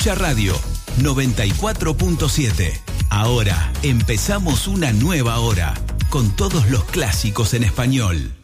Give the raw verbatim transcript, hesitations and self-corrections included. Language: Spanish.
Escucha Radio noventa y cuatro punto siete. Ahora empezamos una nueva hora con todos los clásicos en español.